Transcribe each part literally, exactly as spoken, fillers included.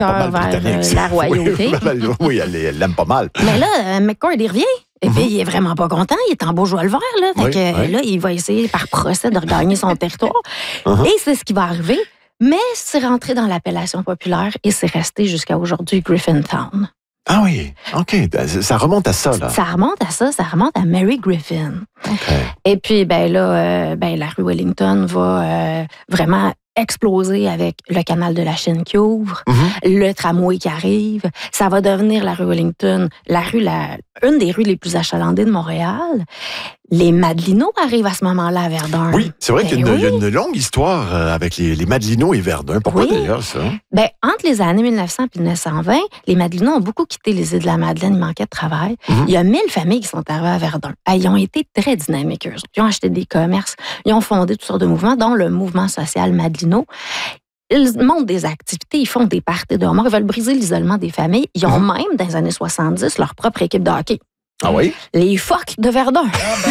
cœur vers euh, la royauté. Oui, oui, elle elle l'aime pas mal. Mais là, euh, McCord, il revient. Et puis, mm-hmm. il est vraiment pas content. Il est en beau joueur le vert, là. Fait oui, que, oui. là, il va essayer par procès de regagner son territoire. Uh-huh. Et c'est ce qui va arriver. Mais c'est rentré dans l'appellation populaire et c'est resté jusqu'à aujourd'hui Griffintown. Ah oui, OK. Ça remonte à ça, là. Ça remonte à ça, ça remonte à Mary Griffin. OK. Et puis, ben là, euh, ben, la rue Wellington va euh, vraiment exploser avec le canal de la Chine qui ouvre, mm-hmm. le tramway qui arrive. Ça va devenir la rue Wellington, la rue, la, une des rues les plus achalandées de Montréal. Les Madelineaux arrivent à ce moment-là à Verdun. Oui, c'est vrai ben qu'il y a, une, oui. il y a une longue histoire avec les, les Madelineaux et Verdun. Pourquoi oui. d'ailleurs ça? Ben, entre les années mille neuf cents et mille neuf cent vingt, les Madelineaux ont beaucoup quitté les îles de la Madeleine. Il manquait de travail. Mm-hmm. Il y a mille familles qui sont arrivées à Verdun. Ils ont été très dynamiques, eux. Ils ont acheté des commerces. Ils ont fondé toutes sortes de mouvements, dont le mouvement social Madelino. Ils montent des activités, ils font des parties de remords. Ils veulent briser l'isolement des familles. Ils ont mm-hmm. même, dans les années soixante-dix, leur propre équipe de hockey. Ah oui? Les Phoques de Verdun.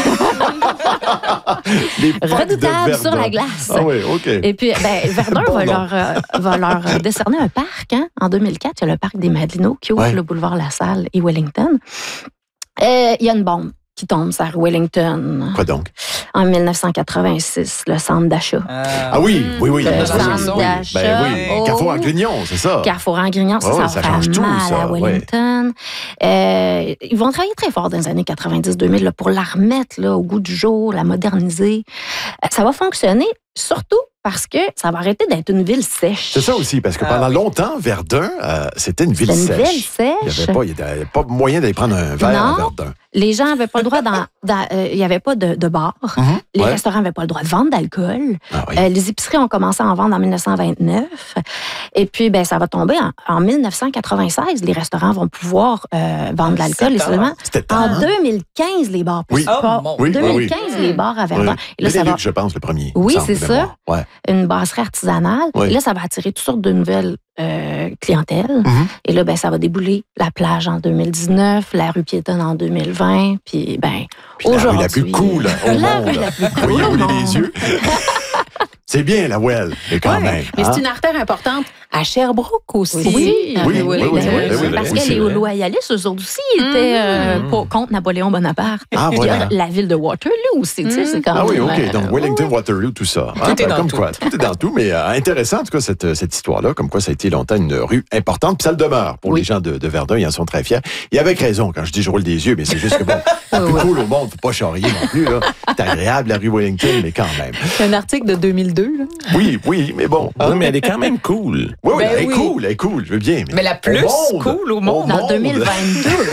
Les Redoutables sur la glace. Ah oui, OK. Et puis, ben, Verdun bon, va, bon. Leur, euh, va leur décerner un parc. Hein? En deux mille quatre, il y a le parc des Madelineaux qui ouvre ouais. le boulevard La Salle et Wellington. Euh, il y a une bombe qui tombe sur Wellington. Quoi donc? En mille neuf cent quatre-vingt-six, le centre d'achat. Ah, ah oui, oui, oui. Le oui, centre oui, d'achat. Ben oui, oh. Carrefour en Grignon, c'est ça. Carrefour en Grignon, c'est oh, ça. Ça fait change tout, mal ça. à Wellington. Oui. Euh, ils vont travailler très fort dans les années quatre-vingt-dix deux mille là, pour la remettre là, au goût du jour, la moderniser. Ça va fonctionner, surtout parce que ça va arrêter d'être une ville sèche. C'est ça aussi, parce que pendant ah, oui. longtemps, Verdun, euh, c'était une ville une sèche. Une ville sèche. Il n'y avait, avait pas moyen d'aller prendre un verre non, à Verdun. Les gens n'avaient pas le droit, dans, dans, euh, il n'y avait pas de, de bar. Mm-hmm, les ouais. restaurants n'avaient pas le droit de vendre d'alcool. Ah, oui. euh, les épiceries ont commencé à en vendre en mille neuf cent vingt-neuf. Et puis, ben, ça va tomber en, en mille neuf cent quatre-vingt-seize. Les restaurants vont pouvoir euh, vendre de l'alcool. Et seulement en hein? deux mille quinze, les bars. Oui. Oh, oui. deux mille quinze, oui. les bars à Verdun. Oui. Et là, ça va... je pense, le premier. Oui, c'est ça. Ouais. Une brasserie artisanale. Oui. Et là, ça va attirer toutes sortes de nouvelles euh, clientèles. Mm-hmm. Et là, ben, ça va débouler la plage en deux mille dix-neuf, la rue piétonne en deux mille vingt. Puis, ben, puis la rue la plus cool au la monde. Rue la plus cool oui, au monde. les yeux. C'est bien, la Well, mais quand ouais, même. Mais hein? c'est une artère importante à Sherbrooke aussi. Oui, oui, oui. oui, oui, oui, oui, oui parce oui, que les loyalistes, eux autres aussi, mmh. étaient euh, pour, contre Napoléon Bonaparte. Ah, voilà. La ville de Waterloo aussi, mmh. tu sais, c'est quand Ah même... oui, OK. Donc, euh, Wellington, ouais. Waterloo, tout ça. Tout hein? est dans comme tout. Quoi, tout est dans tout, mais euh, intéressant, en tout cas, cette, cette histoire-là, comme quoi ça a été longtemps une rue importante, puis ça le demeure pour oui. les gens de, de Verdun, ils en sont très fiers. Et avec raison, quand je dis je roule des yeux, mais c'est juste que, bon, la plus cool au monde, faut pas charrier non plus, là. C'est agréable, la rue Wellington, mais quand même. C'est un article de deux mille deux, là. Oui, oui, mais bon. Oui, mais elle est quand même cool. Oui, oui, ben elle est oui. cool, elle est cool, je veux bien. Mais, mais la plus cool au monde. En deux mille vingt-deux.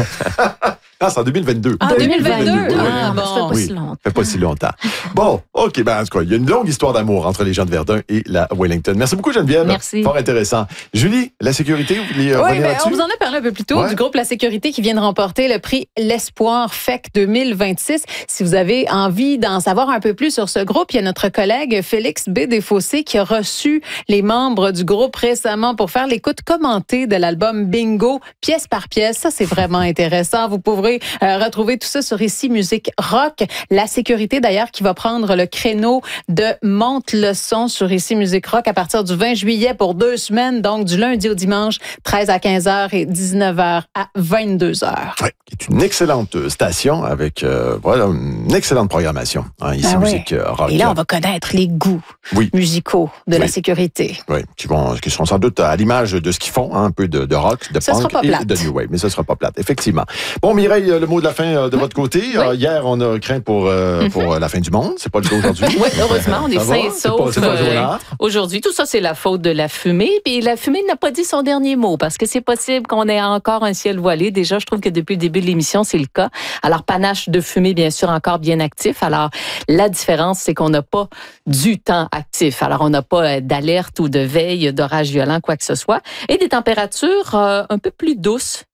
Ah, c'est en deux mille vingt-deux. En deux mille vingt-deux? Ah, bon. Ça fait pas oui, si longtemps. Ça fait pas si longtemps. Bon, OK, ben en tout cas, il y a une longue histoire d'amour entre les gens de Verdun et la Wellington. Merci beaucoup, Geneviève. Merci. Fort intéressant. Julie, la sécurité, vous voulez euh, revenir ben, là-dessus? On vous en a parlé un peu plus tôt, ouais. du groupe La Sécurité qui vient de remporter le prix L'Espoir F E C deux mille vingt-six. Si vous avez envie d'en savoir un peu plus sur ce groupe, il y a notre collègue Félix B. Desfossés qui a reçu les membres du groupe récemment pour faire l'écoute commentée de l'album Bingo, pièce par pièce. Ça, c'est vraiment intéressant. Vous pourrez euh, retrouver tout ça sur Ici Musique Rock. La Sécurité, d'ailleurs, qui va prendre le créneau de Monte le son sur Ici Musique Rock à partir du vingt juillet pour deux semaines, donc du lundi au dimanche, treize à quinze heures et dix-neuf heures à vingt-deux heures. Oui, c'est une excellente station avec euh, voilà, une excellente programmation. Hein, Ici ah Musique oui. Rock. Et là, on va connaître les goûts oui. musicaux de oui. La Sécurité. Oui, qui, vont, qui seront sans doute à l'image de ce qu'ils font, hein, un peu de, de rock, de ça punk et plate. de new wave. Mais ça ne sera pas plate, effectivement. Bon, Mireille, le mot de la fin de votre côté. Oui. Euh, hier, on a craint pour, euh, mm-hmm. pour la fin du monde. C'est pas le cas aujourd'hui. Oui, heureusement, on est sains et saufs. Euh, aujourd'hui, tout ça, c'est la faute de la fumée. Puis la fumée n'a pas dit son dernier mot parce que c'est possible qu'on ait encore un ciel voilé. Déjà, je trouve que depuis le début de l'émission, c'est le cas. Alors, panache de fumée, bien sûr, encore bien actif. Alors, la différence, c'est qu'on n'a pas du temps actif. Alors, on n'a pas d'alerte ou de veille, d'orage violent, quoi que ce soit. Et des températures euh, un peu plus douces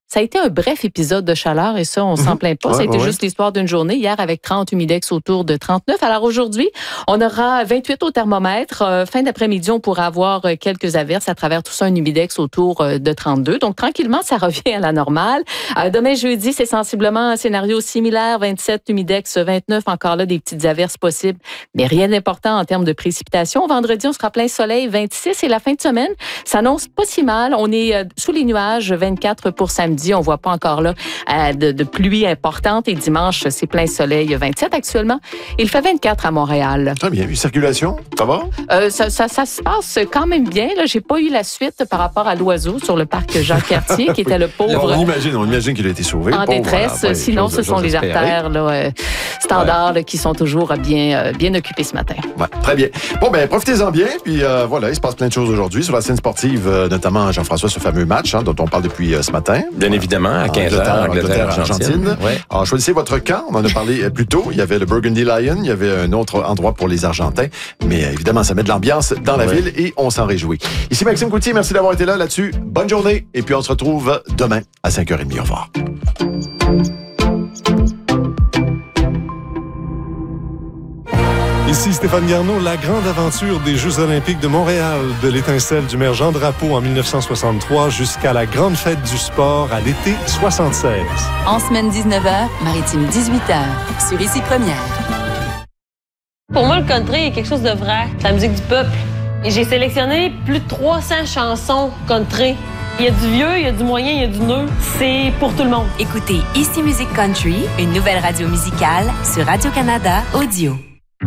Ça a été un bref épisode de chaleur et ça, on s'en plaint pas. Ouais, ça a été ouais, juste l'histoire d'une journée hier avec trente humidex autour de trente-neuf. Alors aujourd'hui, on aura vingt-huit au thermomètre. Euh, fin d'après-midi, on pourra avoir quelques averses à travers tout ça, un humidex autour de trente-deux. Donc tranquillement, ça revient à la normale. Euh, demain jeudi, c'est sensiblement un scénario similaire. vingt-sept humidex, vingt-neuf, encore là des petites averses possibles, mais rien d'important en termes de précipitation. Vendredi, on sera plein soleil, vingt-six. Et la fin de semaine s'annonce pas si mal. On est sous les nuages, vingt-quatre pour samedi. On voit pas encore là euh, de, de pluie importante. Et dimanche, c'est plein soleil, vingt-sept actuellement. Il fait vingt-quatre à Montréal. Très bien. Une circulation, ça va? Euh, ça, ça, ça se passe quand même bien. Là, j'ai pas eu la suite par rapport à l'oiseau sur le parc Jacques-Cartier, qui était le pauvre. On imagine, on imagine qu'il a été sauvé. En pauvre, détresse. voilà. Ouais, Sinon, chose, ce sont les espérer. artères là, euh, standards ouais. là, qui sont toujours bien, euh, bien occupées ce matin. Ouais, très bien. Bon, ben profitez-en bien. Puis euh, voilà, il se passe plein de choses aujourd'hui sur la scène sportive, euh, notamment Jean-François, ce fameux match hein, dont on parle depuis euh, ce matin. Bien évidemment, à quinze heures, Angleterre, Argentine. Ouais. Alors, choisissez votre camp. On en a parlé plus tôt. Il y avait le Burgundy Lion. Il y avait un autre endroit pour les Argentins. Mais évidemment, ça met de l'ambiance dans la ouais. ville et on s'en réjouit. Ici Maxime Coutier. Merci d'avoir été là là-dessus. Bonne journée. Et puis, on se retrouve demain à cinq heures trente. Au revoir. Ici Stéphane Garneau, la grande aventure des Jeux olympiques de Montréal, de l'étincelle du maire Jean Drapeau en mille neuf cent soixante-trois jusqu'à la grande fête du sport à l'été soixante-seize. En semaine dix-neuf heures, maritime dix-huit heures, sur Ici Première. Pour moi, le country est quelque chose de vrai, c'est la musique du peuple. Et j'ai sélectionné plus de trois cents chansons country. Il y a du vieux, il y a du moyen, il y a du neuf. C'est pour tout le monde. Écoutez Ici Musique Country, une nouvelle radio musicale sur Radio-Canada Audio.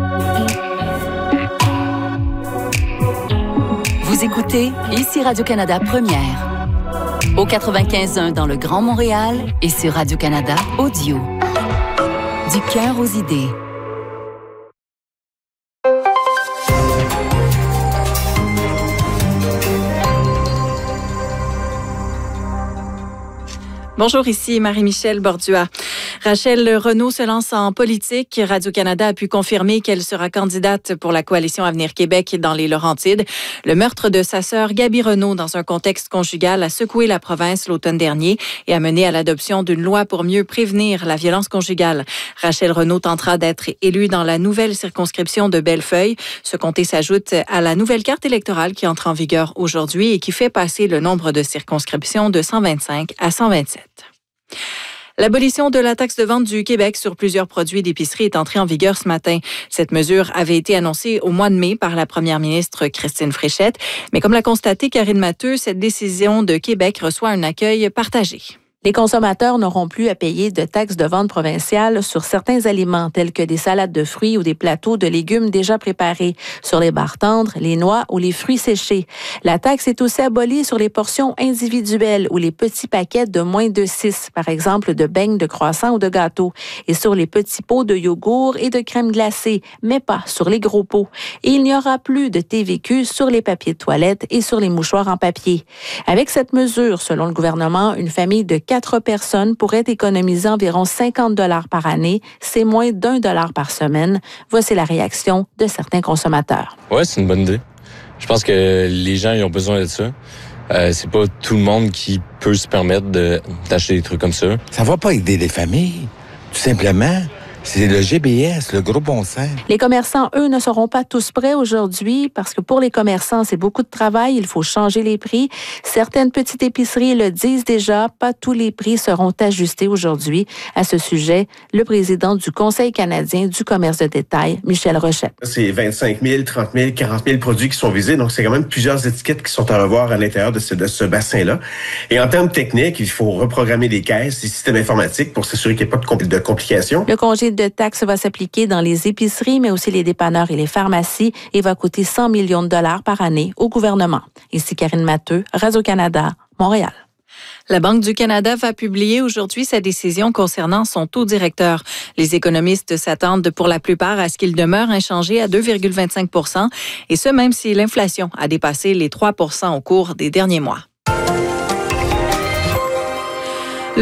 Vous écoutez Ici Radio-Canada Première. Au quatre-vingt-quinze point un dans le Grand Montréal et sur Radio-Canada Audio. Du cœur aux idées. Bonjour, ici Marie-Michel Bordua. Rachel Renaud se lance en politique. Radio-Canada a pu confirmer qu'elle sera candidate pour la coalition Avenir Québec dans les Laurentides. Le meurtre de sa sœur Gabi Renaud dans un contexte conjugal a secoué la province l'automne dernier et a mené à l'adoption d'une loi pour mieux prévenir la violence conjugale. Rachel Renaud tentera d'être élue dans la nouvelle circonscription de Bellefeuille. Ce comté s'ajoute à la nouvelle carte électorale qui entre en vigueur aujourd'hui et qui fait passer le nombre de circonscriptions de cent vingt-cinq à cent vingt-sept. L'abolition de la taxe de vente du Québec sur plusieurs produits d'épicerie est entrée en vigueur ce matin. Cette mesure avait été annoncée au mois de mai par la première ministre Christine Fréchette. Mais comme l'a constaté Karine Matteux, cette décision de Québec reçoit un accueil partagé. Les consommateurs n'auront plus à payer de taxes de vente provinciale sur certains aliments tels que des salades de fruits ou des plateaux de légumes déjà préparés, sur les barres tendres, les noix ou les fruits séchés. La taxe est aussi abolie sur les portions individuelles ou les petits paquets de moins de six, par exemple de beignes, de croissants ou de gâteaux, et sur les petits pots de yogourt et de crème glacée, mais pas sur les gros pots. Et il n'y aura plus de T V Q sur les papiers de toilette et sur les mouchoirs en papier. Avec cette mesure, selon le gouvernement, une famille de quatre personnes pourraient économiser environ cinquante dollars par année. C'est moins d'un dollar par semaine. Voici la réaction de certains consommateurs. Oui, c'est une bonne idée. Je pense que les gens ils ont besoin de ça. Euh, c'est pas tout le monde qui peut se permettre de, d'acheter des trucs comme ça. Ça va pas aider les familles, tout simplement. C'est le G B S, le gros bon sens. Les commerçants, eux, ne seront pas tous prêts aujourd'hui parce que pour les commerçants, c'est beaucoup de travail. Il faut changer les prix. Certaines petites épiceries le disent déjà. Pas tous les prix seront ajustés aujourd'hui. À ce sujet, le président du Conseil canadien du commerce de détail, Michel Rochette. C'est vingt-cinq mille, trente mille, quarante mille produits qui sont visés. Donc, c'est quand même plusieurs étiquettes qui sont à revoir à l'intérieur de ce, de ce bassin-là. Et en termes techniques, il faut reprogrammer les caisses, les systèmes informatiques pour s'assurer qu'il n'y ait pas de, compl- de complications. Le congé de taxe va s'appliquer dans les épiceries, mais aussi les dépanneurs et les pharmacies et va coûter cent millions de dollars par année au gouvernement. Ici Karine Matteux, Radio-Canada, Montréal. La Banque du Canada va publier aujourd'hui sa décision concernant son taux directeur. Les économistes s'attendent pour la plupart à ce qu'il demeure inchangé à deux virgule vingt-cinq pour cent, et ce même si l'inflation a dépassé les trois pour cent au cours des derniers mois. Le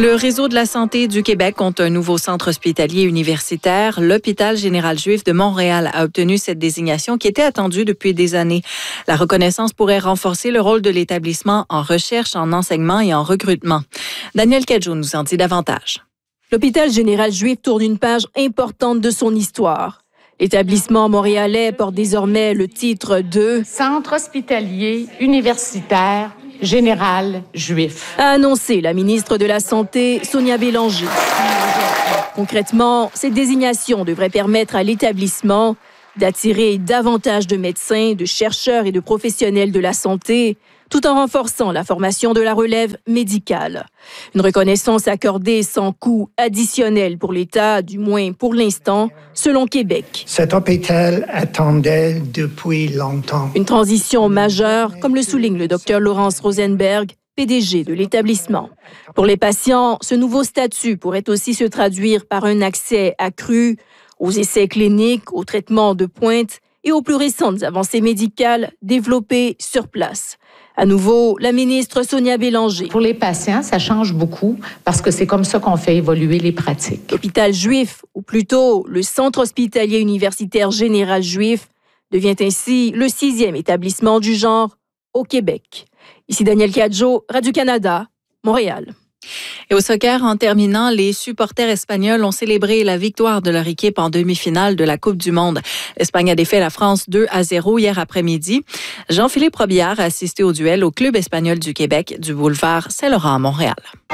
Le réseau de la santé du Québec compte un nouveau centre hospitalier universitaire. L'Hôpital général juif de Montréal a obtenu cette désignation qui était attendue depuis des années. La reconnaissance pourrait renforcer le rôle de l'établissement en recherche, en enseignement et en recrutement. Daniel Cadjo nous en dit davantage. L'Hôpital général juif tourne une page importante de son histoire. L'établissement montréalais porte désormais le titre de Centre hospitalier universitaire général juif, a annoncé la ministre de la Santé, Sonia Bélanger. Concrètement, cette désignation devrait permettre à l'établissement d'attirer davantage de médecins, de chercheurs et de professionnels de la santé, tout en renforçant la formation de la relève médicale. Une reconnaissance accordée sans coût additionnel pour l'État, du moins pour l'instant, selon Québec. Cet hôpital attendait depuis longtemps. Une transition majeure, comme le souligne le docteur Laurence Rosenberg, P D G de l'établissement. Pour les patients, ce nouveau statut pourrait aussi se traduire par un accès accru aux essais cliniques, aux traitements de pointe et aux plus récentes avancées médicales développées sur place. À nouveau, la ministre Sonia Bélanger. Pour les patients, ça change beaucoup parce que c'est comme ça qu'on fait évoluer les pratiques. L'hôpital juif, ou plutôt le Centre hospitalier universitaire général juif, devient ainsi le sixième établissement du genre au Québec. Ici Daniel Cadjo, Radio-Canada, Montréal. Et au soccer, en terminant, les supporters espagnols ont célébré la victoire de leur équipe en demi-finale de la Coupe du Monde. L'Espagne a défait la France deux à zéro hier après-midi. Jean-Philippe Robillard a assisté au duel au Club espagnol du Québec du boulevard Saint-Laurent à Montréal.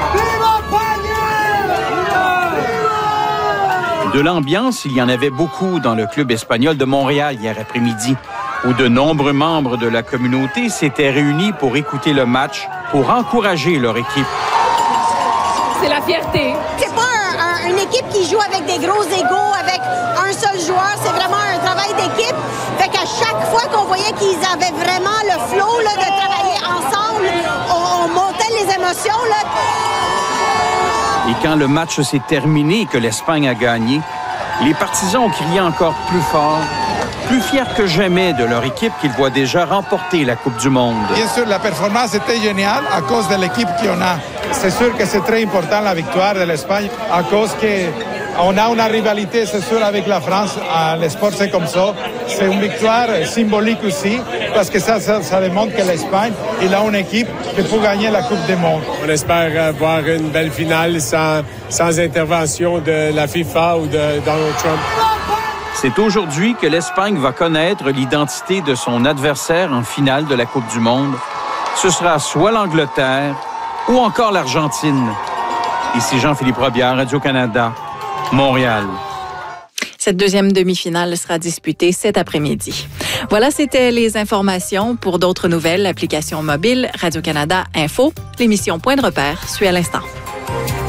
De l'ambiance, il y en avait beaucoup dans le Club espagnol de Montréal hier après-midi, où de nombreux membres de la communauté s'étaient réunis pour écouter le match, pour encourager leur équipe. C'est la fierté. C'est pas un, un, une équipe qui joue avec des gros égos, avec un seul joueur. C'est vraiment un travail d'équipe. Fait qu'à chaque fois qu'on voyait qu'ils avaient vraiment le flow là, de travailler ensemble, on, on montait les émotions. Là. Et quand le match s'est terminé et que l'Espagne a gagné, les partisans ont crié encore plus fort, plus fiers que jamais de leur équipe qu'ils voient déjà remporter la Coupe du Monde. Bien sûr, la performance était géniale à cause de l'équipe qu'on a. C'est sûr que c'est très important la victoire de l'Espagne à cause qu'on a une rivalité, c'est sûr, avec la France. Le sport, c'est comme ça. C'est une victoire symbolique aussi parce que ça, ça, ça démontre que l'Espagne, il a une équipe qui peut gagner la Coupe du Monde. On espère voir une belle finale sans, sans intervention de la FIFA ou de Donald Trump. C'est aujourd'hui que l'Espagne va connaître l'identité de son adversaire en finale de la Coupe du Monde. Ce sera soit l'Angleterre ou encore l'Argentine. Ici Jean-Philippe Robillard, Radio-Canada, Montréal. Cette deuxième demi-finale sera disputée cet après-midi. Voilà, c'était les informations. Pour d'autres nouvelles, l'application mobile Radio-Canada Info, l'émission Point de repère suit à l'instant.